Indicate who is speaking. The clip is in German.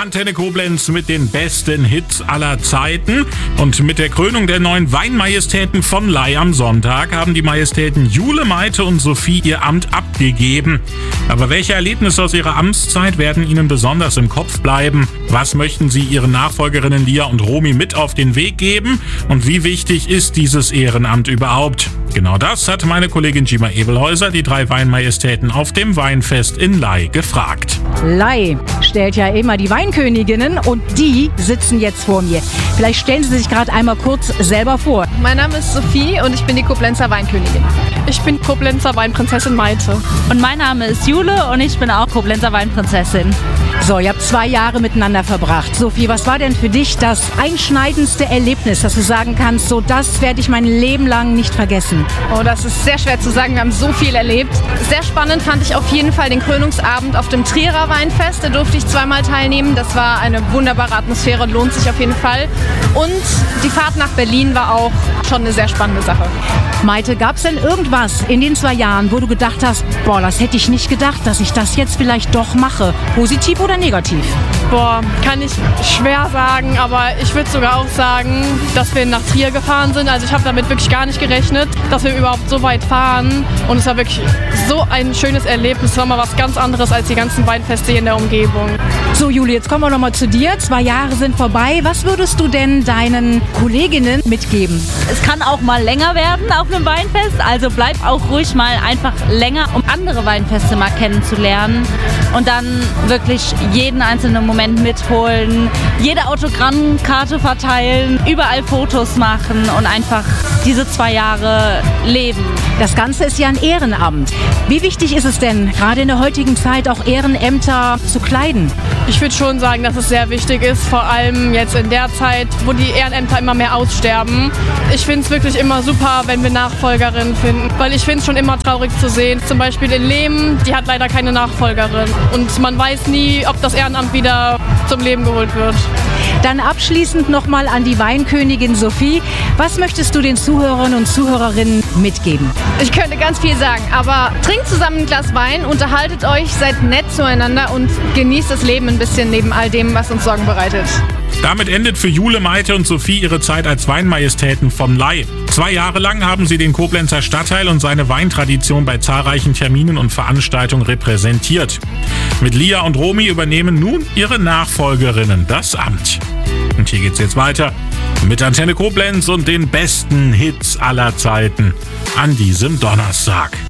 Speaker 1: Antenne Koblenz mit den besten Hits aller Zeiten. Und mit der Krönung der neuen Weinmajestäten von Ley am Sonntag haben die Majestäten Jule, Maite und Sophie ihr Amt abgegeben. Aber welche Erlebnisse aus ihrer Amtszeit werden ihnen besonders im Kopf bleiben? Was möchten sie ihren Nachfolgerinnen Lia und Romy mit auf den Weg geben? Und wie wichtig ist dieses Ehrenamt überhaupt? Genau das hat meine Kollegin Gima Ebelhäuser die 3 Weinmajestäten auf dem Weinfest in Ley gefragt.
Speaker 2: Ley stellt ja immer die Weinköniginnen und die sitzen jetzt vor mir. Vielleicht stellen Sie sich gerade einmal kurz selber vor.
Speaker 3: Mein Name ist Sophie und ich bin die Koblenzer Weinkönigin. Ich bin Koblenzer Weinprinzessin Maite.
Speaker 4: Und mein Name ist Jule und ich bin auch Koblenzer Weinprinzessin.
Speaker 2: So, ihr habt 2 Jahre miteinander verbracht. Sophie, was war denn für dich das einschneidendste Erlebnis, dass du sagen kannst, so das werde ich mein Leben lang nicht vergessen?
Speaker 3: Oh, das ist sehr schwer zu sagen. Wir haben so viel erlebt. Sehr spannend fand ich auf jeden Fall den Krönungsabend auf dem Trierer Weinfest. Da durfte ich 2-mal teilnehmen. Das war eine wunderbare Atmosphäre, lohnt sich auf jeden Fall. Und die Fahrt nach Berlin war auch schon eine sehr spannende Sache.
Speaker 2: Maite, gab es denn irgendwas in den 2 Jahren, wo du gedacht hast, boah, das hätte ich nicht gedacht, dass ich das jetzt vielleicht doch mache? Positiv oder negativ?
Speaker 3: Boah, kann ich schwer sagen, aber ich würde sogar auch sagen, dass wir nach Trier gefahren sind. Also ich habe damit wirklich gar nicht gerechnet, dass wir überhaupt so weit fahren. Und es war wirklich so ein schönes Erlebnis. Es war mal was ganz anderes als die ganzen Weinfeste hier in der Umgebung.
Speaker 2: So, Juli, jetzt kommen wir nochmal zu dir. 2 Jahre sind vorbei. Was würdest du denn deinen Kolleginnen mitgeben?
Speaker 4: Es kann auch mal länger werden auf einem Weinfest, also bleib auch ruhig mal einfach länger, um andere Weinfeste mal kennenzulernen und dann wirklich jeden einzelnen Moment mitholen, jede Autogrammkarte verteilen, überall Fotos machen und einfach diese 2 Jahre leben.
Speaker 2: Das Ganze ist ja ein Ehrenamt. Wie wichtig ist es denn, gerade in der heutigen Zeit auch Ehrenämter zu kleiden?
Speaker 3: Ich würde schon sagen, dass es sehr wichtig ist, vor allem jetzt in der Zeit, wo die Ehrenämter immer mehr aussterben. Ich finde es wirklich immer super, wenn wir Nachfolgerinnen finden, weil ich finde es schon immer traurig zu sehen. Zum Beispiel in Lehm, die hat leider keine Nachfolgerin und man weiß nie, ob das Ehrenamt wieder zum Leben geholt wird.
Speaker 2: Dann abschließend nochmal an die Weinkönigin Sophie. Was möchtest du den Zuhörern und Zuhörerinnen mitgeben?
Speaker 3: Ich könnte ganz viel sagen, aber trinkt zusammen ein Glas Wein, unterhaltet euch, seid nett zueinander und genießt das Leben ein bisschen neben all dem, was uns Sorgen bereitet.
Speaker 1: Damit endet für Jule, Maite und Sophie ihre Zeit als Weinmajestäten von Ley. 2 Jahre lang haben sie den Koblenzer Stadtteil und seine Weintradition bei zahlreichen Terminen und Veranstaltungen repräsentiert. Mit Lia und Romy übernehmen nun ihre Nachfolgerinnen das Amt. Und hier geht's jetzt weiter mit Antenne Koblenz und den besten Hits aller Zeiten an diesem Donnerstag.